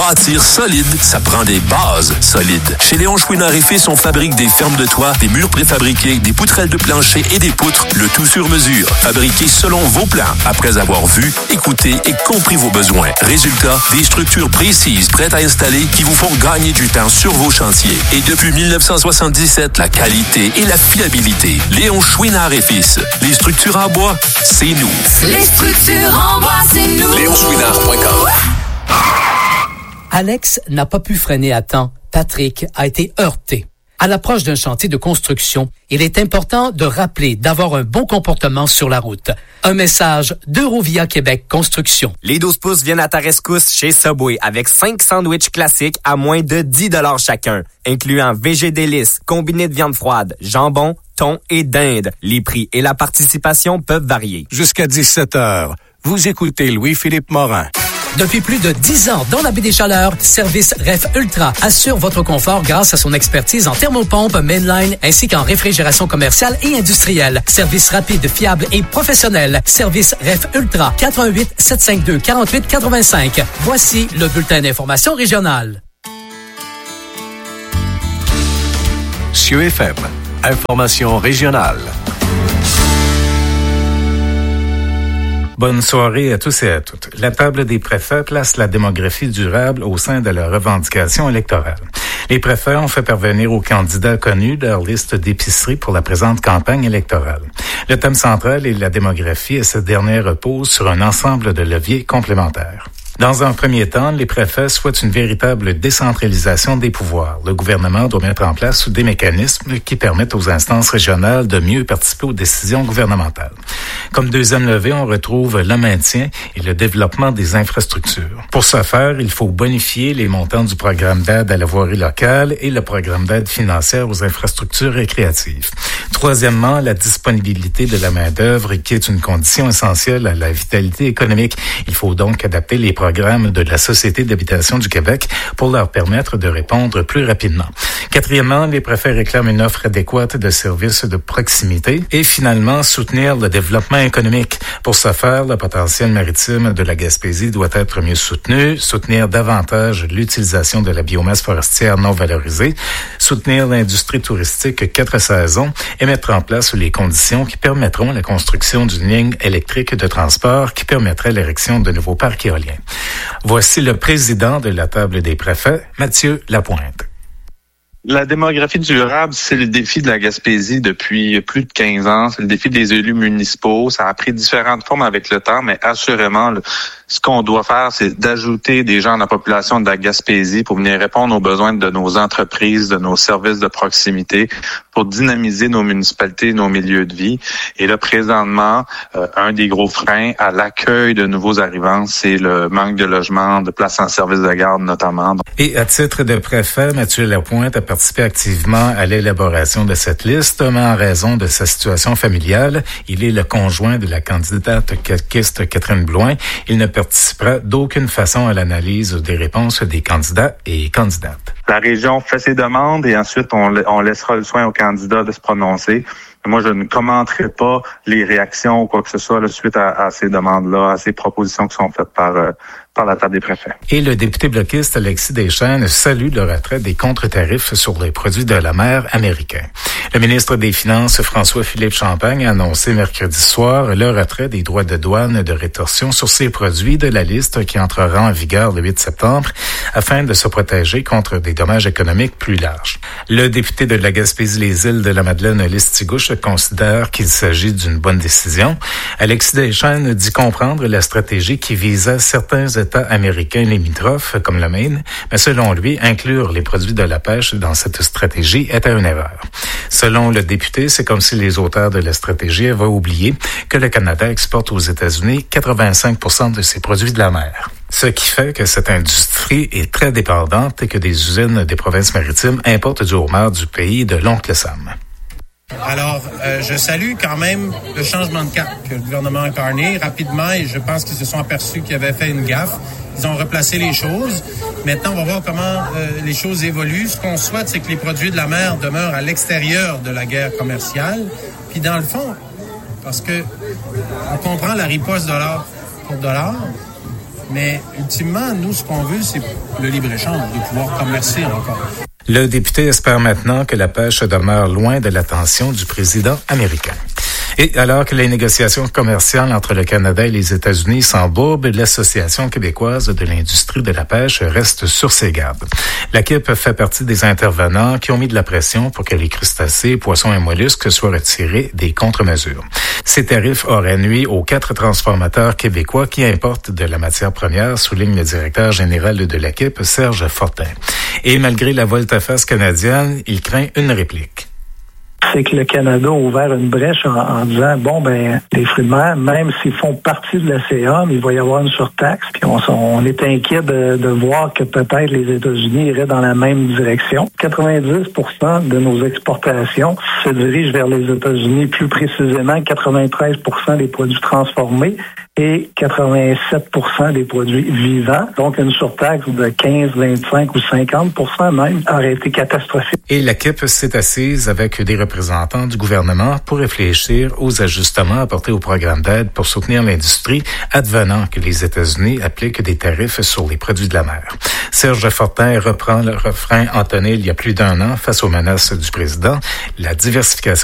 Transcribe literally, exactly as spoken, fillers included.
bâtir solide, ça prend des bases solides. Chez Léon Chouinard et Fils, on fabrique des fermes de toit, des murs préfabriqués, des poutrelles de plancher et des poutres, le tout sur mesure, fabriqué selon vos plans, après avoir vu, écouté et compris vos besoins. Résultat, des structures précises, prêtes à installer, qui vous font gagner du temps sur vos chantiers. Et depuis dix-neuf cent soixante-dix-sept, la qualité et la fiabilité. Léon Chouinard et Fils. Les structures en bois, c'est nous. Les structures en bois, c'est nous. léon chouinard point com. Alex n'a pas pu freiner à temps. Patrick a été heurté. À l'approche d'un chantier de construction, il est important de rappeler d'avoir un bon comportement sur la route. Un message d'Eurovia Québec Construction. Les douze pouces viennent à ta rescousse chez Subway avec cinq sandwichs classiques à moins de dix dollars chacun, incluant V G délices, combiné de viande froide, jambon, thon et dinde. Les prix et la participation peuvent varier. Jusqu'à dix-sept heures, vous écoutez Louis-Philippe Morin. Depuis plus de dix ans dans la baie des Chaleurs, Service Ref Ultra assure votre confort grâce à son expertise en thermopompe, mainline ainsi qu'en réfrigération commerciale et industrielle. Service rapide, fiable et professionnel. Service Ref Ultra, quatre un huit, sept cinq deux, quatre huit huit cinq. Voici le bulletin d'information régionale. C E F M, information régionale. Bonne soirée à tous et à toutes. La table des préfets place la démographie durable au sein de leurs revendications électorales. Les préfets ont fait parvenir aux candidats connus leur liste d'épiceries pour la présente campagne électorale. Le thème central est la démographie et cette dernière repose sur un ensemble de leviers complémentaires. Dans un premier temps, les préfets souhaitent une véritable décentralisation des pouvoirs. Le gouvernement doit mettre en place des mécanismes qui permettent aux instances régionales de mieux participer aux décisions gouvernementales. Comme deuxième levée, on retrouve le maintien et le développement des infrastructures. Pour ce faire, il faut bonifier les montants du programme d'aide à la voirie locale et le programme d'aide financière aux infrastructures récréatives. Troisièmement, la disponibilité de la main-d'œuvre qui est une condition essentielle à la vitalité économique. Il faut donc adapter les programmes de la Société d'habitation du Québec pour leur permettre de répondre plus rapidement. Quatrièmement, les préfets réclament une offre adéquate de services de proximité et finalement soutenir le développement économique. Pour ce faire, le potentiel maritime de la Gaspésie doit être mieux soutenu, soutenir davantage l'utilisation de la biomasse forestière non valorisée, soutenir l'industrie touristique quatre saisons et mettre en place les conditions qui permettront la construction d'une ligne électrique de transport qui permettrait l'érection de nouveaux parcs éoliens. Voici le président de la table des préfets, Mathieu Lapointe. La démographie durable, c'est le défi de la Gaspésie depuis plus de quinze ans. C'est le défi des élus municipaux. Ça a pris différentes formes avec le temps, mais assurément, le, ce qu'on doit faire, c'est d'ajouter des gens dans la population de la Gaspésie pour venir répondre aux besoins de nos entreprises, de nos services de proximité, pour dynamiser nos municipalités, nos milieux de vie. Et là, présentement, euh, un des gros freins à l'accueil de nouveaux arrivants, c'est le manque de logements, de places en service de garde notamment. Et à titre de préfet, Mathieu Lapointe a participé activement à l'élaboration de cette liste, mais en raison de sa situation familiale, il est le conjoint de la candidate caquiste Catherine Blouin. Il ne participera d'aucune façon à l'analyse des réponses des candidats et candidates. La région fait ses demandes et ensuite on, on laissera le soin aux candidats de se prononcer. Moi, je ne commenterai pas les réactions ou quoi que ce soit là, suite à, à ces demandes-là, à ces propositions qui sont faites par euh, par la table des préfets. Et le député bloquiste Alexis Deschênes salue le retrait des contre-tarifs sur les produits de la mer américains. Le ministre des Finances, François-Philippe Champagne, a annoncé mercredi soir le retrait des droits de douane de rétorsion sur ces produits de la liste qui entrera en vigueur le huit septembre afin de se protéger contre des dommages économiques plus larges. Le député de la Gaspésie-les-Îles de la Madeleine-Listigouche considère qu'il s'agit d'une bonne décision. Alexis Deschênes dit comprendre la stratégie qui visait certains États américains limitrophes, comme le Maine, mais selon lui, inclure les produits de la pêche dans cette stratégie était une erreur. Selon le député, c'est comme si les auteurs de la stratégie avaient oublié que le Canada exporte aux États-Unis quatre-vingt-cinq pour cent de ses produits de la mer. Ce qui fait que cette industrie est très dépendante et que des usines des provinces maritimes importent du homard du pays de l'oncle Sam. Alors, euh, je salue quand même le changement de cap que le gouvernement Carney, rapidement, et je pense qu'ils se sont aperçus qu'ils avaient fait une gaffe. Ils ont replacé les choses. Maintenant, on va voir comment euh, les choses évoluent. Ce qu'on souhaite, c'est que les produits de la mer demeurent à l'extérieur de la guerre commerciale. Puis dans le fond, parce que on comprend la riposte dollar pour dollar, Mais ultimement, nous, ce qu'on veut, c'est le libre-échange, de pouvoir commercer encore. Le député espère maintenant que la pêche demeure loin de l'attention du président américain. Et alors que les négociations commerciales entre le Canada et les États-Unis s'embourbent, l'Association québécoise de l'industrie de la pêche reste sur ses gardes. La Q I P fait partie des intervenants qui ont mis de la pression pour que les crustacés, poissons et mollusques soient retirés des contre-mesures. Ces tarifs auraient nui aux quatre transformateurs québécois qui importent de la matière première, souligne le directeur général de la Q I P, Serge Fortin. Et malgré la volte-face canadienne, il craint une réplique. C'est que le Canada a ouvert une brèche en, en disant, bon, ben, les fruits de mer, même s'ils font partie de la C A, il va y avoir une surtaxe. Puis on, on est inquiet de, de voir que peut-être les États-Unis iraient dans la même direction. quatre-vingt-dix pour cent de nos exportations se dirigent vers les États-Unis, plus précisément quatre-vingt-treize pour cent des produits transformés et quatre-vingt-sept pour cent des produits vivants. Donc, une surtaxe de quinze, vingt-cinq ou cinquante pour cent même aurait été catastrophique. Et la Q I P s'est assise avec des représentants du gouvernement pour réfléchir aux ajustements apportés au programme d'aide pour soutenir l'industrie, advenant que les États-Unis appliquent des tarifs sur les produits de la mer. Serge Fortin reprend le refrain entonné il y a plus d'un an face aux menaces du président. La diversification